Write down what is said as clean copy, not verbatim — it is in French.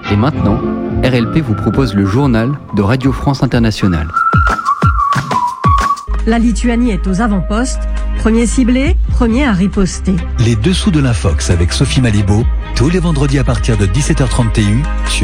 Et maintenant, RLP vous propose le journal de Radio France Internationale. La Lituanie est aux avant-postes. Premier ciblé, premier à riposter. Les dessous de l'Infox avec Sophie Malibaud, tous les vendredis à partir de 17h30 TU sur